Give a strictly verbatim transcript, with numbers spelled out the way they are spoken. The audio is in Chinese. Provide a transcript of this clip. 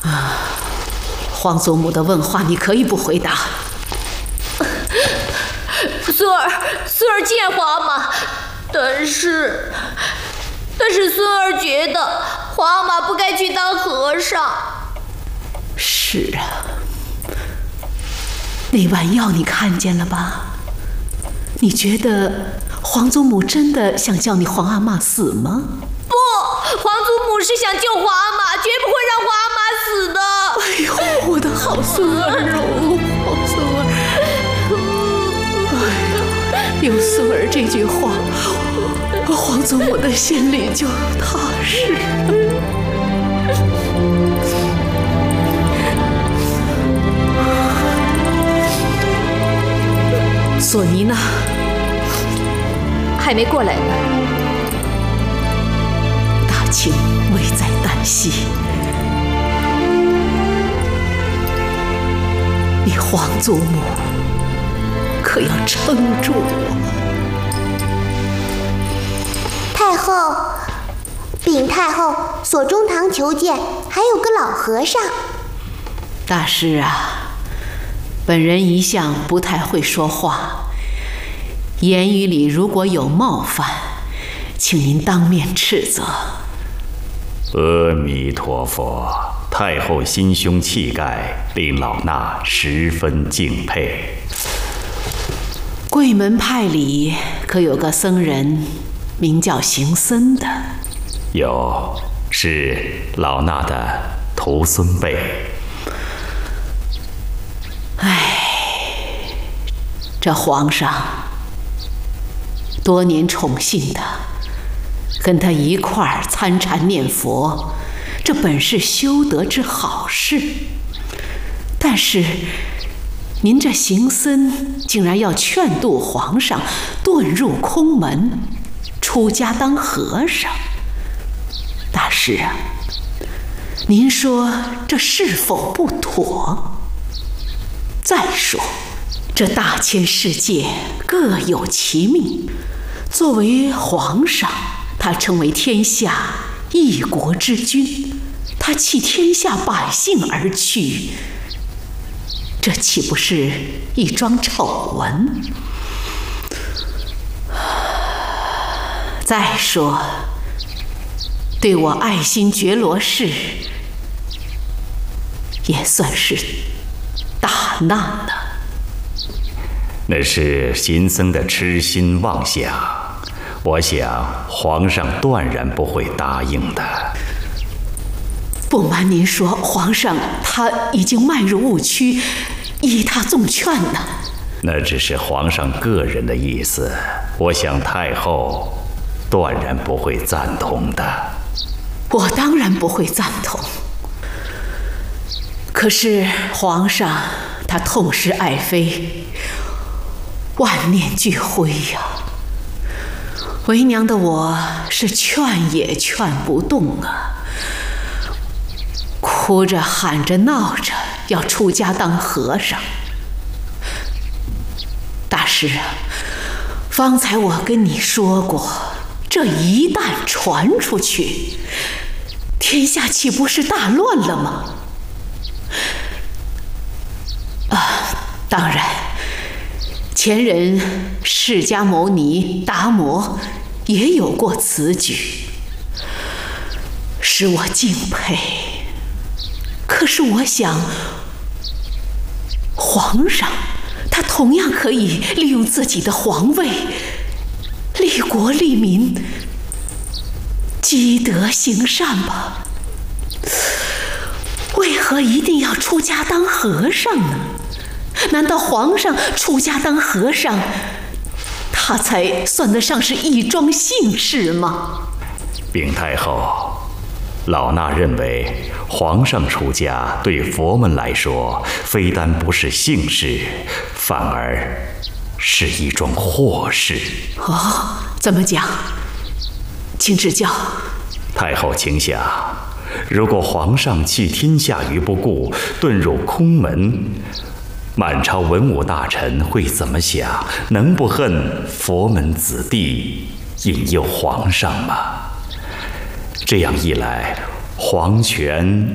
啊，皇祖母的问话你可以不回答。 孙儿，孙儿见皇妈，但是，但是孙儿觉得皇妈不该去当和尚。 是啊，那碗药你看见了吧？你觉得皇祖母真的想叫你皇阿玛死吗？ 不，皇祖母是想救皇阿玛，绝不会让皇阿玛死的。 哎呦，我的好孙儿哦，好孙儿！哎呀，有孙儿这句话，皇祖母的心里就踏实了。索尼呢？ 还没过来呢。 大清危在旦夕，你皇祖母可要撑住我。 太后，禀太后，锁中堂求见，还有个老和尚。 大师啊，本人一向不太会说话，言语里如果有冒犯，请您当面斥责。 阿弥陀佛，太后心胸气概，令老衲十分敬佩。 贵门派里可有个僧人，名叫行僧的？ 有，是老衲的徒孙辈。 唉，这皇上多年宠幸他，跟他一块儿参禅念佛，这本是修德之好事。但是您这行僧竟然要劝渡皇上遁入空门，出家当和尚。大师啊，您说这是否不妥？再说这大千世界各有其命，作为皇上，他成为天下一国之君，他弃天下百姓而去，这岂不是一桩丑闻？再说对我爱新觉罗氏也算是大难了。 那是贫僧的痴心妄想，我想皇上断然不会答应的。 不瞒您说，皇上他已经迈入误区，依他纵劝呢。 那只是皇上个人的意思，我想太后断然不会赞同的。 我当然不会赞同，可是皇上他痛失爱妃，万念俱灰呀。为娘的我是劝也劝不动啊，哭着喊着闹着要出家当和尚。大师啊，方才我跟你说过，这一旦传出去，天下岂不是大乱了吗？啊，当然，前人释迦牟尼、达摩也有过此举，使我敬佩。可是我想，皇上他同样可以利用自己的皇位，利国利民，积德行善吧。为何一定要出家当和尚呢？难道皇上出家当和尚，他才算得上是一桩幸事吗？ 禀太后，老衲认为皇上出家对佛门来说，非但不是幸事，反而是一桩祸事。 哦，怎么讲？请指教。 太后请想，如果皇上弃天下于不顾，遁入空门，满朝文武大臣会怎么想？能不恨佛门子弟引诱皇上吗？这样一来，皇权